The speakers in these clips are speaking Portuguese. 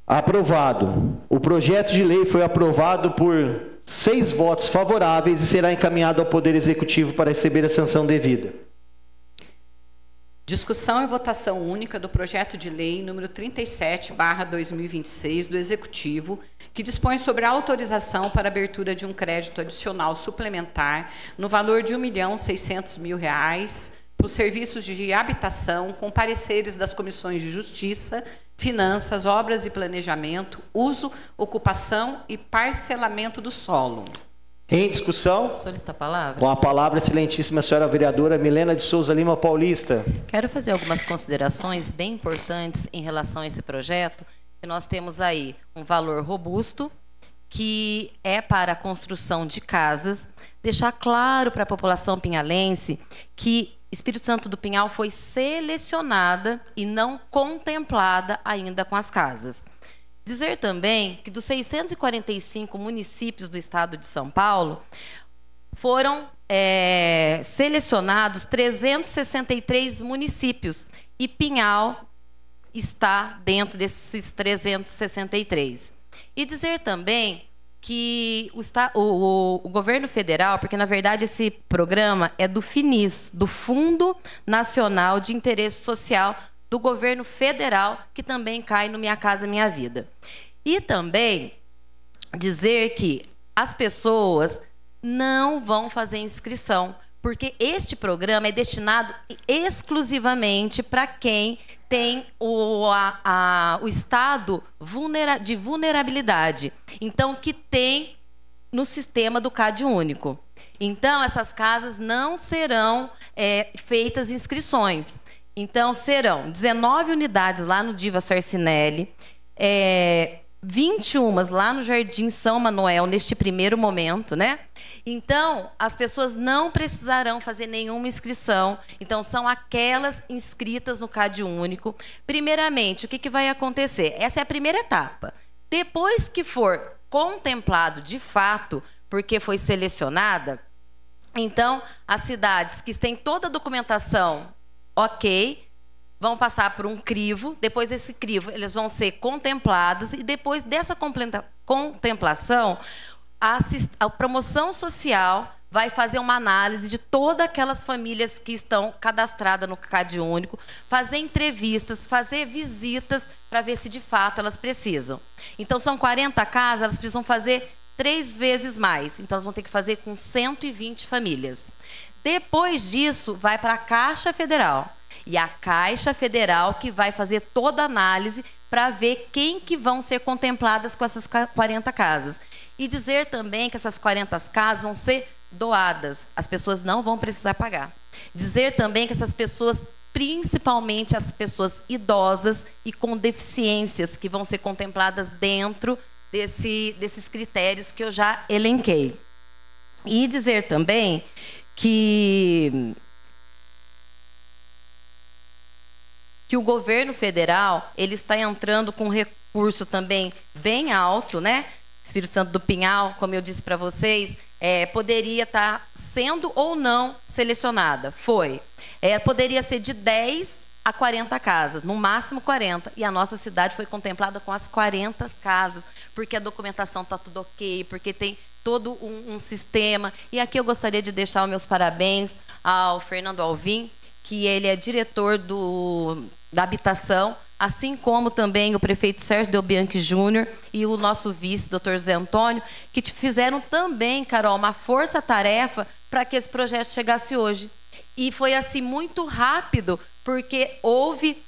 Aprovado. O projeto de lei foi aprovado por 6 votos favoráveis e será encaminhado ao Poder Executivo para receber a sanção devida. Discussão e votação única do projeto de lei número 37/2026 do Executivo, que dispõe sobre a autorização para abertura de um crédito adicional suplementar no valor de R$ 1.600.000 para os serviços de habitação, com pareceres das comissões de Justiça, Finanças, Obras e Planejamento, Uso, Ocupação e Parcelamento do Solo. Em discussão? Solicita a palavra. Com a palavra, excelentíssima senhora vereadora Milena de Souza Lima Paulista. Quero fazer algumas considerações bem importantes em relação a esse projeto. Que nós temos aí um valor robusto, que é para a construção de casas. Deixar claro para a população pinhalense que Espírito Santo do Pinhal foi selecionada e não contemplada ainda com as casas. Dizer também que dos 645 municípios do estado de São Paulo, foram selecionados 363 municípios e Pinhal está dentro desses 363. E dizer também que o governo federal, porque na verdade esse programa é do FINIS, do Fundo Nacional de Interesse Social do governo federal, que também cai no Minha Casa Minha Vida. E também dizer que as pessoas não vão fazer inscrição, porque este programa é destinado exclusivamente para quem tem o estado de vulnerabilidade. Então, que tem no sistema do CAD único. Então, essas casas não serão feitas inscrições. Então, serão 19 unidades lá no Diva Sarcinelli, 21 lá no Jardim São Manuel, neste primeiro momento, né? Então, as pessoas não precisarão fazer nenhuma inscrição. Então, são aquelas inscritas no CAD único. Primeiramente, o que vai acontecer? Essa é a primeira etapa. Depois que for contemplado de fato, porque foi selecionada, então, as cidades que têm toda a documentação ok, vão passar por um crivo. Depois desse crivo, eles vão ser contemplados. E depois dessa contemplação, a promoção social vai fazer uma análise de todas aquelas famílias que estão cadastradas no CAD único, fazer entrevistas, fazer visitas para ver se de fato elas precisam. Então, são 40 casas, elas precisam fazer 3 vezes mais. Então, elas vão ter que fazer com 120 famílias. Depois disso, vai para a Caixa Federal. E a Caixa Federal que vai fazer toda a análise para ver quem que vão ser contempladas com essas 40 casas. E dizer também que essas 40 casas vão ser doadas. As pessoas não vão precisar pagar. Dizer também que essas pessoas, principalmente as pessoas idosas e com deficiências, que vão ser contempladas dentro desses critérios que eu já elenquei. E dizer também que o governo federal ele está entrando com um recurso também bem alto, né? Espírito Santo do Pinhal, como eu disse para vocês, poderia estar sendo ou não selecionada. Foi. Poderia ser de 10 a 40 casas, no máximo 40. E a nossa cidade foi contemplada com as 40 casas, porque a documentação está tudo ok, porque tem todo um sistema. E aqui eu gostaria de deixar os meus parabéns ao Fernando Alvim, que ele é diretor da habitação, assim como também o prefeito Sérgio Del Bianchi Júnior e o nosso vice, doutor Zé Antônio, que fizeram também, Carol, uma força-tarefa para que esse projeto chegasse hoje. E foi assim muito rápido, porque houve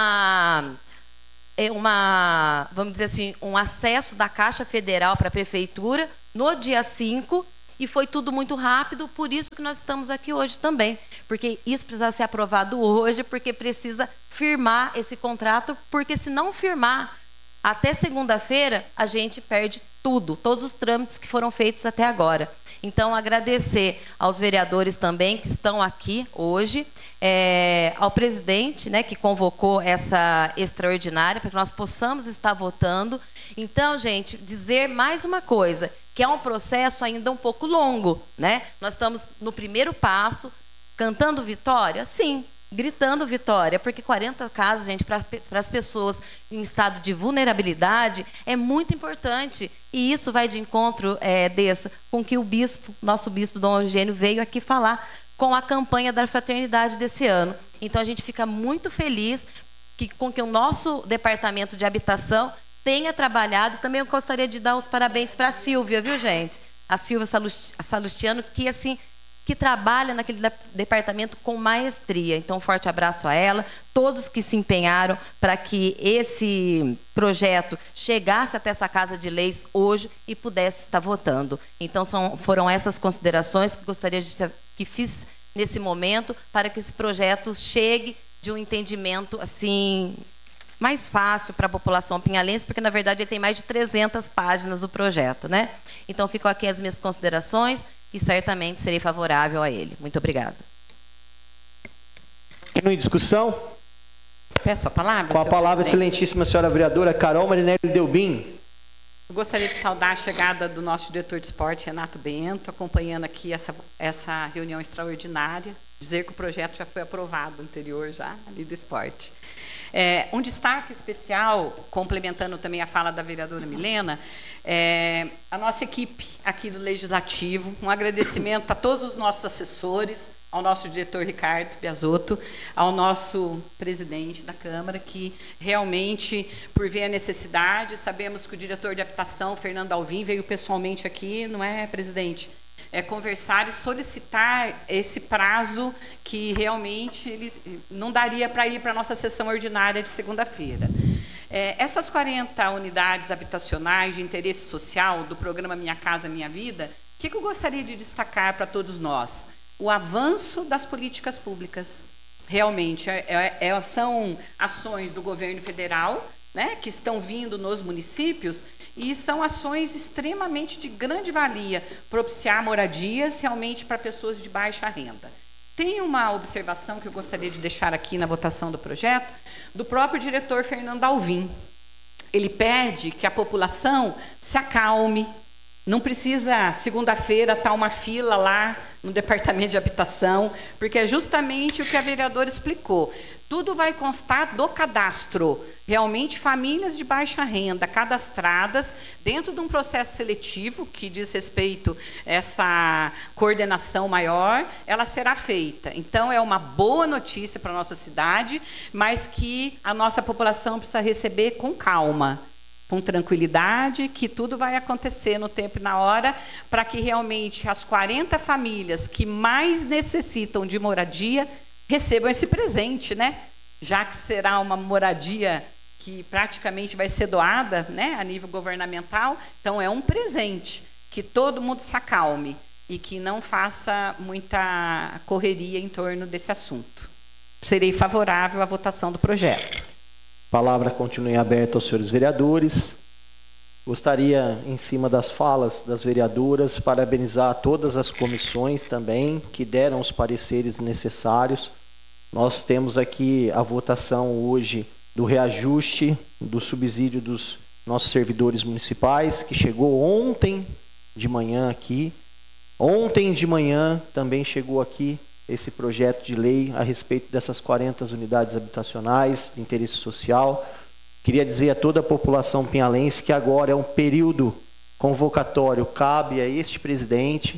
vamos dizer assim, um acesso da Caixa Federal para a Prefeitura no dia 5, e foi tudo muito rápido, por isso que nós estamos aqui hoje também. Porque isso precisa ser aprovado hoje, porque precisa firmar esse contrato, porque se não firmar, até segunda-feira, a gente perde tudo, todos os trâmites que foram feitos até agora. Então, agradecer aos vereadores também que estão aqui hoje, ao presidente, né, que convocou essa extraordinária, para que nós possamos estar votando. Então, gente, dizer mais uma coisa, que é um processo ainda um pouco longo, né? Nós estamos no primeiro passo, cantando vitória? Sim, gritando vitória, porque 40 casas, gente, para as pessoas em estado de vulnerabilidade é muito importante. E isso vai de encontro, com que o bispo, nosso bispo Dom Eugênio, veio aqui falar com a campanha da fraternidade desse ano. Então a gente fica muito feliz com que o nosso departamento de habitação tenha trabalhado. Também eu gostaria de dar os parabéns para a Silvia, viu, gente? A Silvia Salustiano, que assim, que trabalha naquele departamento com maestria. Então, um forte abraço a ela, todos que se empenharam para que esse projeto chegasse até essa Casa de Leis hoje e pudesse estar votando. Então, foram essas considerações que gostaria que fiz nesse momento para que esse projeto chegue de um entendimento assim mais fácil para a população pinhalense, porque na verdade ele tem mais de 300 páginas do projeto, né? Então ficam aqui as minhas considerações e certamente serei favorável a ele. Muito obrigada. Continue em discussão. Peço a palavra. Com a palavra, presidente. excelentíssima senhora vereadora Carol Marinelli Delbim. Eu gostaria de saudar a chegada do nosso diretor de esporte, Renato Bento, acompanhando aqui essa reunião extraordinária. Dizer que o projeto já foi aprovado anterior, já, ali do esporte. Um destaque especial, complementando também a fala da vereadora Milena, a nossa equipe aqui do Legislativo, um agradecimento a todos os nossos assessores, ao nosso diretor Ricardo Piazotto, ao nosso presidente da Câmara, que realmente, por ver a necessidade, sabemos que o diretor de habitação, Fernando Alvim, veio pessoalmente aqui, não é, presidente? Conversar e solicitar esse prazo que realmente ele não daria para ir para a nossa sessão ordinária de segunda-feira. Essas 40 unidades habitacionais de interesse social do programa Minha Casa Minha Vida, o que eu gostaria de destacar para todos nós? O avanço das políticas públicas. Realmente, são ações do governo federal, né, que estão vindo nos municípios, e são ações extremamente de grande valia, propiciar moradias realmente para pessoas de baixa renda. Tem uma observação que eu gostaria de deixar aqui na votação do projeto, do próprio diretor Fernando Alvim. Ele pede que a população se acalme, não precisa, segunda-feira, estar uma fila lá no departamento de habitação, porque é justamente o que a vereadora explicou. Tudo vai constar do cadastro. Realmente, famílias de baixa renda cadastradas dentro de um processo seletivo que diz respeito a essa coordenação maior, ela será feita. Então, é uma boa notícia para a nossa cidade, mas que a nossa população precisa receber com calma, com tranquilidade, que tudo vai acontecer no tempo e na hora, para que realmente as 40 famílias que mais necessitam de moradia recebam esse presente, né? Já que será uma moradia que praticamente vai ser doada, né, a nível governamental, então é um presente, que todo mundo se acalme e que não faça muita correria em torno desse assunto. Serei favorável à votação do projeto. A palavra continue aberta aos senhores vereadores. Gostaria, em cima das falas das vereadoras, parabenizar todas as comissões também que deram os pareceres necessários. Nós temos aqui a votação hoje do reajuste do subsídio dos nossos servidores municipais, que chegou ontem de manhã aqui. Ontem de manhã também chegou aqui esse projeto de lei a respeito dessas 40 unidades habitacionais de interesse social. Queria dizer a toda a população pinhalense que agora é um período convocatório, cabe a este presidente,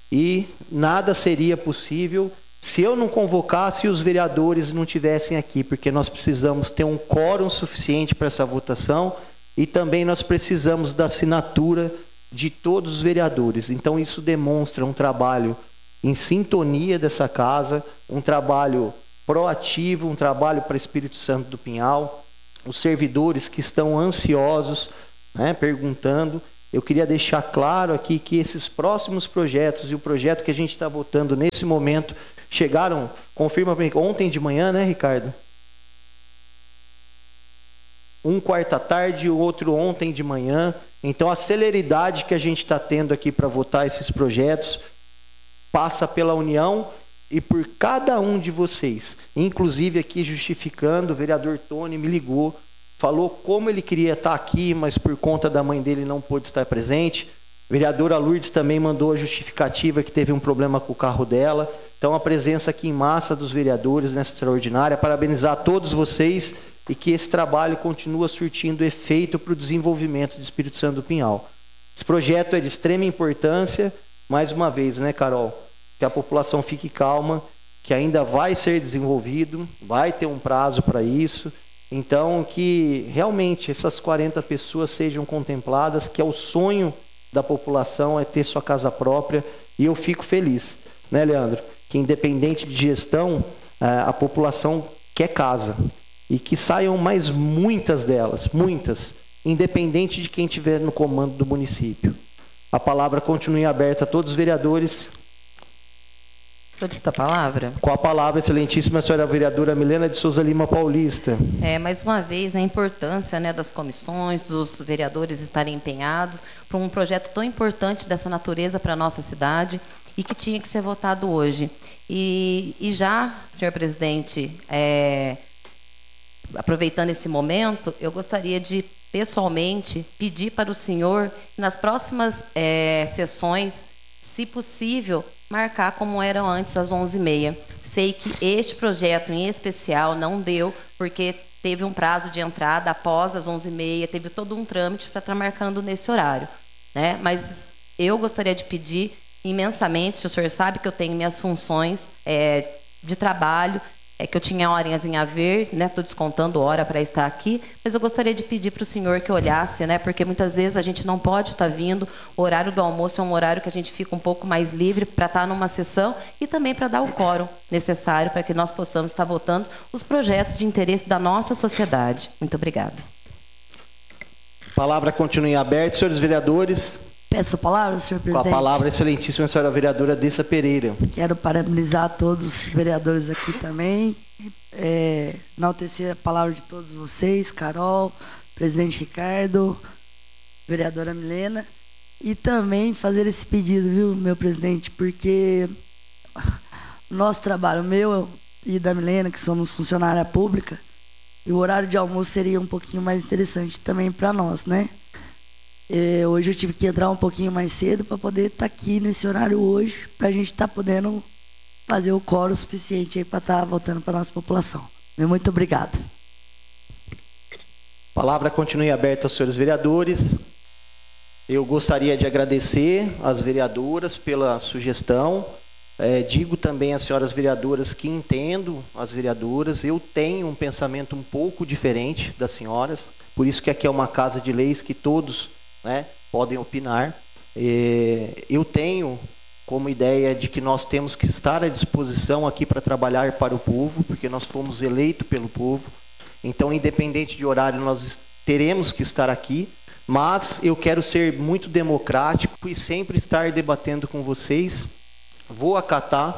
e nada seria possível se eu não convocasse e os vereadores não estivessem aqui, porque nós precisamos ter um quórum suficiente para essa votação e também nós precisamos da assinatura de todos os vereadores. Então isso demonstra um trabalho em sintonia dessa casa, um trabalho proativo, um trabalho para o Espírito Santo do Pinhal, os servidores que estão ansiosos, né, perguntando. Eu queria deixar claro aqui que esses próximos projetos e o projeto que a gente está votando nesse momento chegaram, confirma para mim, ontem de manhã, né, Ricardo? Um quarta tarde e o outro ontem de manhã. Então a celeridade que a gente está tendo aqui para votar esses projetos passa pela união e por cada um de vocês. Inclusive aqui justificando, o vereador Tony me ligou, falou como ele queria estar aqui, mas por conta da mãe dele não pôde estar presente. A vereadora Lourdes também mandou a justificativa que teve um problema com o carro dela. Então, a presença aqui em massa dos vereadores nessa extraordinária, parabenizar a todos vocês e que esse trabalho continue surtindo efeito para o desenvolvimento do Espírito Santo do Pinhal. Esse projeto é de extrema importância, mais uma vez, né, Carol? Que a população fique calma, que ainda vai ser desenvolvido, vai ter um prazo para isso. Então, que realmente essas 40 pessoas sejam contempladas, que é o sonho da população é ter sua casa própria, e eu fico feliz, né, Leandro? Que independente de gestão, a população quer casa, e que saiam mais muitas delas, muitas, independente de quem estiver no comando do município. A palavra continue aberta a todos os vereadores. Solicita a palavra? Com a palavra, excelentíssima senhora vereadora Milena de Souza Lima Paulista. Mais uma vez, a importância, né, das comissões, dos vereadores estarem empenhados para um projeto tão importante dessa natureza para a nossa cidade e que tinha que ser votado hoje. E já, senhor presidente, aproveitando esse momento, eu gostaria de, pessoalmente, pedir para o senhor, nas próximas sessões, se possível, marcar como eram antes, às 11h30. Sei que este projeto em especial não deu, porque teve um prazo de entrada após as 11h30, teve todo um trâmite para estar marcando nesse horário, né? Mas eu gostaria de pedir imensamente, o senhor sabe que eu tenho minhas funções de trabalho, que eu tinha horinhas em haver, né? Estou descontando hora para estar aqui, mas eu gostaria de pedir para o senhor que olhasse, né? Porque muitas vezes a gente não pode estar vindo, o horário do almoço é um horário que a gente fica um pouco mais livre para estar numa sessão e também para dar o quórum necessário para que nós possamos estar votando os projetos de interesse da nossa sociedade. Muito obrigada. A palavra continue aberta, senhores vereadores. Peço a palavra, senhor presidente. Com a palavra, excelentíssima senhora vereadora Dessa Pereira. Quero parabenizar todos os vereadores aqui também, enaltecer a palavra de todos vocês, Carol, presidente Ricardo, vereadora Milena, e também fazer esse pedido, viu, meu presidente, porque o nosso trabalho, meu e da Milena, que somos funcionária pública, e o horário de almoço seria um pouquinho mais interessante também para nós, né? Hoje eu tive que entrar um pouquinho mais cedo para poder estar aqui nesse horário hoje, para a gente estar podendo fazer o quórum suficiente aí para estar voltando para a nossa população. Muito obrigado. A palavra continue aberta aos senhores vereadores. Eu gostaria de agradecer às vereadoras pela sugestão. Digo também às senhoras vereadoras que entendo as vereadoras. Eu tenho um pensamento um pouco diferente das senhoras, por isso que aqui é uma casa de leis que todos, né, podem opinar. Eu tenho como ideia de que nós temos que estar à disposição aqui para trabalhar para o povo, porque nós fomos eleitos pelo povo. Então, independente de horário, nós teremos que estar aqui, mas eu quero ser muito democrático e sempre estar debatendo com vocês. Vou acatar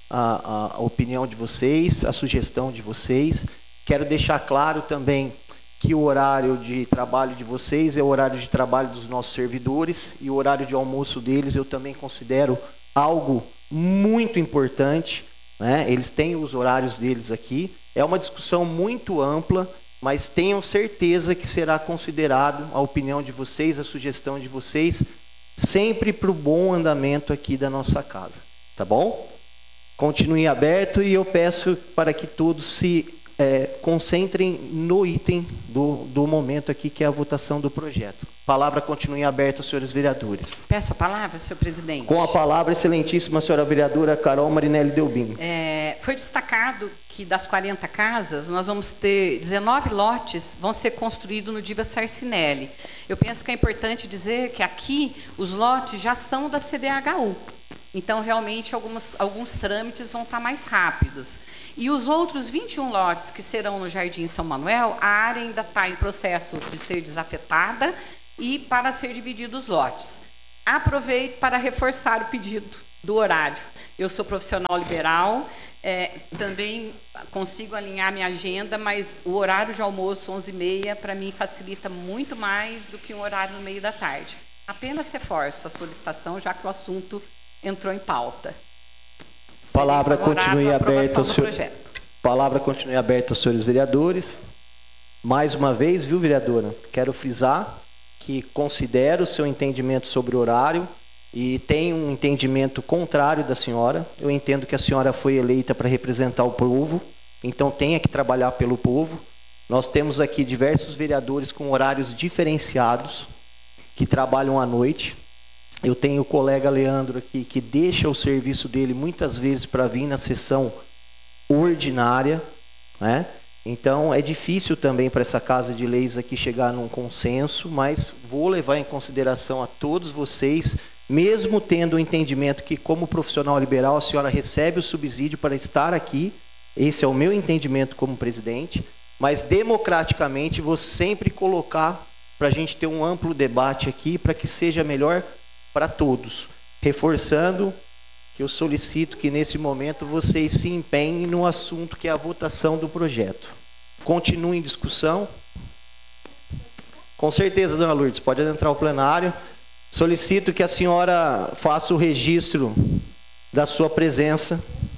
a opinião de vocês, a sugestão de vocês. Quero deixar claro também que o horário de trabalho de vocês é o horário de trabalho dos nossos servidores, e o horário de almoço deles eu também considero algo muito importante, né? Eles têm os horários deles aqui. É uma discussão muito ampla, mas tenham certeza que será considerado a opinião de vocês, a sugestão de vocês, sempre para o bom andamento aqui da nossa casa, tá bom? Continue aberto e eu peço para que todos se concentrem no item do momento aqui, que é a votação do projeto. Palavra continue aberta aos senhores vereadores. Peço a palavra, senhor presidente. Com a palavra, excelentíssima senhora vereadora Carol Marinelli Delbin. Foi destacado que das 40 casas, nós vamos ter 19 lotes vão ser construídos no Diva Sarcinelli. Eu penso que é importante dizer que aqui os lotes já são da CDHU. Então, realmente, alguns trâmites vão estar mais rápidos. E os outros 21 lotes que serão no Jardim São Manuel, a área ainda está em processo de ser desafetada e para ser divididos os lotes. Aproveito para reforçar o pedido do horário. Eu sou profissional liberal, também consigo alinhar minha agenda, mas o horário de almoço, 11h30, para mim facilita muito mais do que um horário no meio da tarde. Apenas reforço a solicitação, já que o assunto entrou em pauta. Palavra continue aberta ao senhor. Palavra continue aberta aos senhores vereadores. Mais uma vez, viu, vereadora? Quero frisar que considero o seu entendimento sobre o horário, e tenho um entendimento contrário da senhora. Eu entendo que a senhora foi eleita para representar o povo, então tenha que trabalhar pelo povo. Nós temos aqui diversos vereadores com horários diferenciados, que trabalham à noite. Eu tenho o colega Leandro aqui, que deixa o serviço dele muitas vezes para vir na sessão ordinária, né? Então é difícil também para essa Casa de Leis aqui chegar num consenso, mas vou levar em consideração a todos vocês, mesmo tendo o entendimento que, como profissional liberal, a senhora recebe o subsídio para estar aqui. Esse é o meu entendimento como presidente, mas democraticamente vou sempre colocar para a gente ter um amplo debate aqui, para que seja melhor para todos. Reforçando que eu solicito que nesse momento vocês se empenhem no assunto que é a votação do projeto. Continue em discussão. Com certeza, dona Lourdes, pode adentrar ao plenário. Solicito que a senhora faça o registro da sua presença